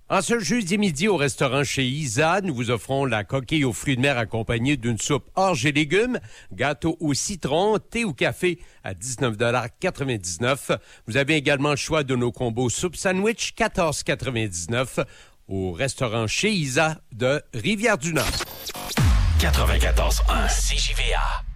En ce jeudi midi, au restaurant chez Isa, nous vous offrons la coquille aux fruits de mer accompagnée d'une soupe orge et légumes, gâteau au citron, thé ou café à 19,99 $. Vous avez également le choix de nos combos soupe sandwich, 14,99 $ au restaurant chez Isa de Rivière-du-Nord. 94.1 CJVA.